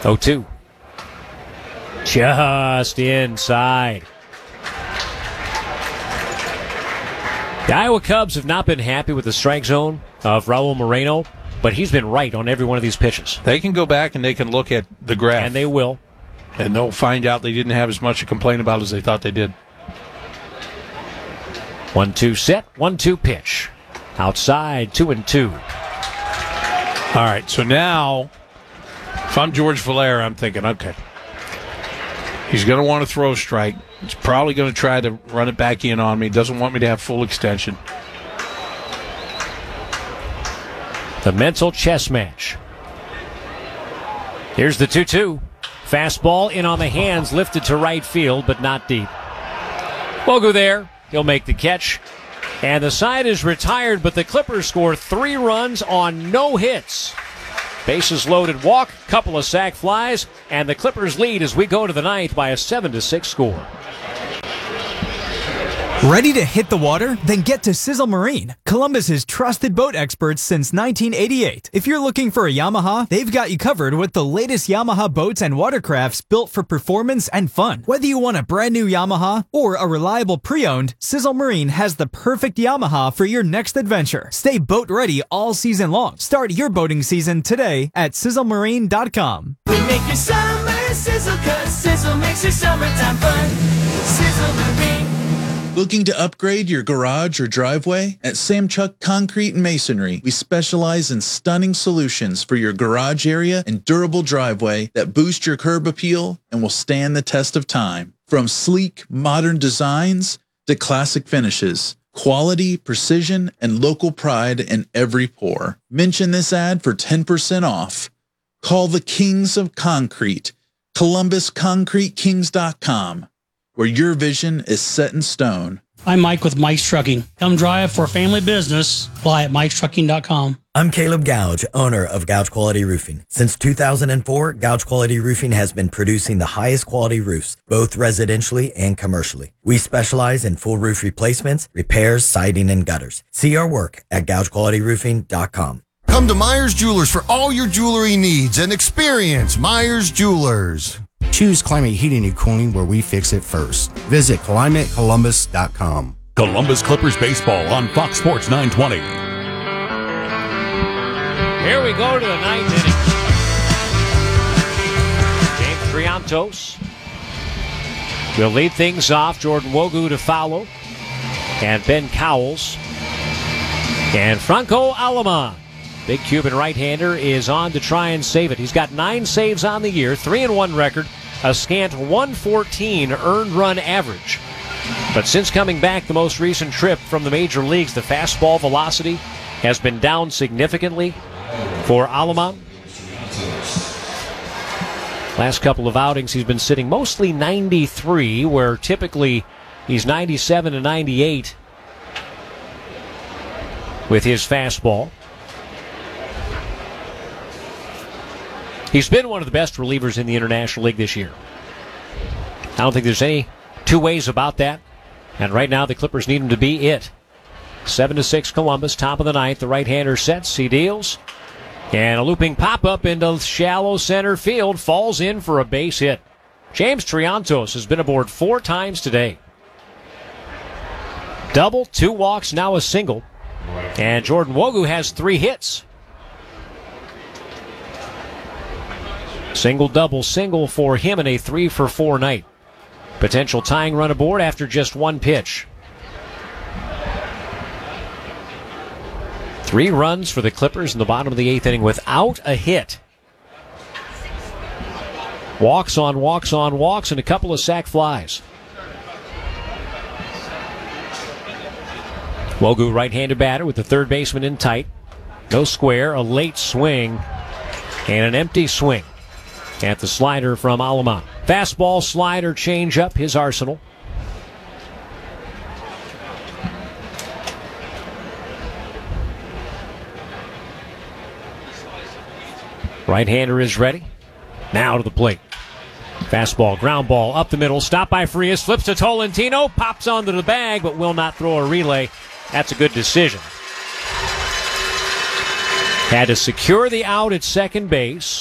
0-2. Just inside. The Iowa Cubs have not been happy with the strike zone of Raul Moreno, but he's been right on every one of these pitches. They can go back and they can look at the graph. And they will. And they'll find out they didn't have as much to complain about as they thought they did. 1-2 set, 1-2 pitch. Outside, 2-2. All right, so now, if I'm George Valera, I'm thinking, okay, he's going to want to throw a strike. He's probably going to try to run it back in on me. Doesn't want me to have full extension. The mental chess match. Here's the 2-2. Fastball in on the hands, lifted to right field, but not deep. Wogu there. He'll make the catch. And the side is retired, but the Clippers score 3 runs on no hits. Bases loaded walk, couple of sac flies, and the Clippers lead as we go to the ninth by a 7-6 score. Ready to hit the water? Then get to Sizzle Marine, Columbus's trusted boat experts since 1988. If you're looking for a Yamaha, they've got you covered with the latest Yamaha boats and watercrafts built for performance and fun. Whether you want a brand new Yamaha or a reliable pre-owned, Sizzle Marine has the perfect Yamaha for your next adventure. Stay boat ready all season long. Start your boating season today at sizzlemarine.com. We make your summer sizzle, 'cause Sizzle makes your summertime fun. Sizzle Marine. Looking to upgrade your garage or driveway? At Samchuk Concrete and Masonry, we specialize in stunning solutions for your garage area and durable driveway that boost your curb appeal and will stand the test of time. From sleek, modern designs to classic finishes, quality, precision, and local pride in every pour. Mention this ad for 10% off. Call the Kings of Concrete, ColumbusConcreteKings.com. where your vision is set in stone. I'm Mike with Mike's Trucking. Come drive for a family business. Apply at Mike'sTrucking.com. I'm Caleb Gouge, owner of Gouge Quality Roofing. Since 2004, Gouge Quality Roofing has been producing the highest quality roofs, both residentially and commercially. We specialize in full roof replacements, repairs, siding, and gutters. See our work at GougeQualityRoofing.com. Come to Myers Jewelers for all your jewelry needs and experience Myers Jewelers. Choose Climate Heating and Cooling, where we fix it first. Visit ClimateColumbus.com. Columbus Clippers baseball on Fox Sports 920. Here we go to the ninth inning. James Triantos will lead things off. Jordan Wogu to follow. And Ben Cowles. And Franco Aleman, big Cuban right-hander, is on to try and save it. He's got 9 saves on the year, 3-1 record, a scant 114 earned run average. But since coming back the most recent trip from the major leagues, the fastball velocity has been down significantly for Aleman. Last couple of outings, he's been sitting mostly 93, where typically he's 97 to 98 with his fastball. He's been one of the best relievers in the International League this year. I don't think there's any two ways about that. And right now the Clippers need him to be it. 7-6 Columbus, top of the ninth. The right-hander sets, he deals. And a looping pop-up into shallow center field. Falls in for a base hit. James Triantos has been aboard 4 times today. Double, 2 walks, now a single. And Jordan Wogu has 3 hits. Single, double, single for him in a 3-for-4 night. Potential tying run aboard after just 1 pitch. 3 runs for the Clippers in the bottom of the 8th inning without a hit. Walks on walks on walks and a couple of sac flies. Wogu, right-handed batter with the third baseman in tight. No square, a late swing, and an empty swing at the slider from Aleman. Fastball, slider, changeup, his arsenal. Right-hander is ready. Now to the plate. Fastball, ground ball, up the middle, stopped by Frias, flips to Tolentino, pops onto the bag, but will not throw a relay. That's a good decision. Had to secure the out at second base.